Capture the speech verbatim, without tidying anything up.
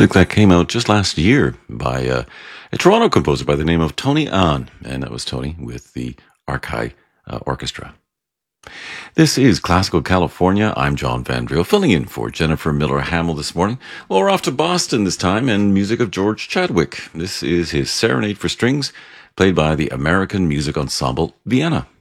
Music that came out just last year by uh, a Toronto composer by the name of Tony Ahn, and that was Tony with the Archai uh, Orchestra. This is Classical California. I'm John Van Driel, filling in for Jennifer Miller Hamill this morning. Well, we're off to Boston this time, and music of George Chadwick. This is his Serenade for Strings, played by the American Music Ensemble Vienna.